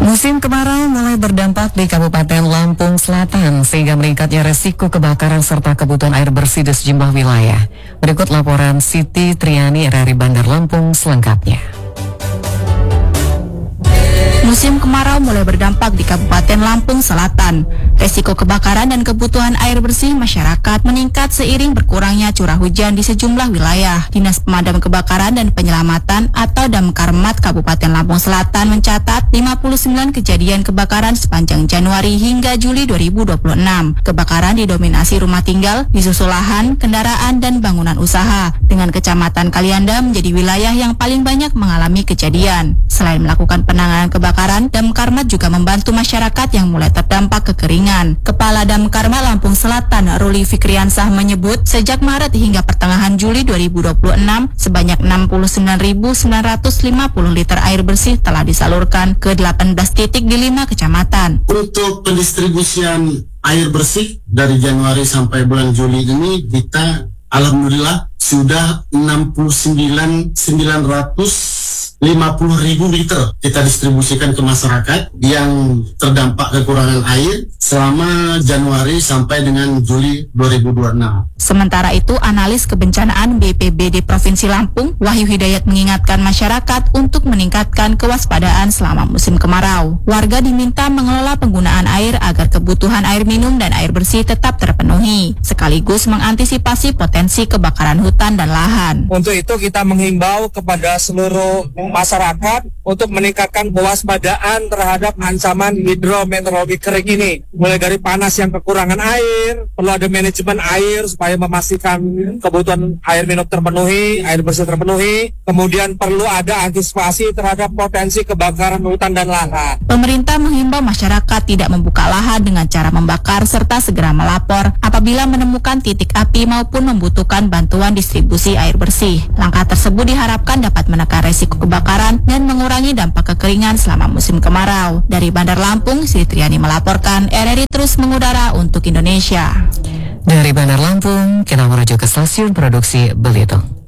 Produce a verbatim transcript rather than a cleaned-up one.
Musim kemarau mulai berdampak di Kabupaten Lampung Selatan sehingga meningkatnya resiko kebakaran serta kebutuhan air bersih di sejumlah wilayah. Berikut laporan Siti Triani R R I Bandar Lampung selengkapnya. Musim kemarau mulai berdampak di Kabupaten Lampung Selatan. Resiko kebakaran dan kebutuhan air bersih masyarakat meningkat seiring berkurangnya curah hujan di sejumlah wilayah. Dinas Pemadam Kebakaran dan Penyelamatan atau Damkarmat Kabupaten Lampung Selatan mencatat lima puluh sembilan kejadian kebakaran sepanjang Januari hingga Juli dua ribu dua puluh enam. Kebakaran didominasi rumah tinggal, disusul lahan, kendaraan, dan bangunan usaha. Dengan Kecamatan Kalianda menjadi wilayah yang paling banyak mengalami kejadian. Selain melakukan penanganan kebakaran, Damkarmat juga membantu masyarakat yang mulai terdampak kekeringan. Kepala Damkarmat Lampung Selatan, Ruli Fikriansah menyebut, sejak Maret hingga pertengahan Juli dua ribu dua puluh enam, sebanyak enam puluh sembilan ribu sembilan ratus lima puluh liter air bersih telah disalurkan ke delapan belas titik di lima kecamatan. Untuk pendistribusian air bersih dari Januari sampai bulan Juli ini, kita alhamdulillah sudah enam puluh sembilan ribu sembilan ratus lima puluh ribu liter kita distribusikan ke masyarakat yang terdampak kekurangan air selama Januari sampai dengan Juli dua ribu dua puluh enam. Sementara itu, analis kebencanaan B P B D Provinsi Lampung, Wahyu Hidayat, mengingatkan masyarakat untuk meningkatkan kewaspadaan selama musim kemarau. Warga diminta mengelola penggunaan air agar kebutuhan air minum dan air bersih tetap terpenuhi, sekaligus mengantisipasi potensi kebakaran hutan dan lahan. Untuk itu kita menghimbau kepada seluruh masyarakat untuk meningkatkan kewaspadaan terhadap ancaman hidrometeorologi kering ini. Mulai dari panas yang kekurangan air, perlu ada manajemen air supaya memastikan kebutuhan air minum terpenuhi, air bersih terpenuhi. Kemudian perlu ada antisipasi terhadap potensi kebakaran hutan dan lahan. Pemerintah menghimbau masyarakat tidak membuka lahan dengan cara membakar serta segera melapor apabila menemukan titik api maupun membutuhkan bantuan distribusi air bersih. Langkah tersebut diharapkan dapat menekan resiko kebakaran dan mengurangi dampak kekeringan selama musim kemarau. Dari Bandar Lampung, Siti Triani melaporkan. R R I terus mengudara untuk Indonesia. Dari Bandar Lampung, kita menuju ke stasiun produksi Belitung.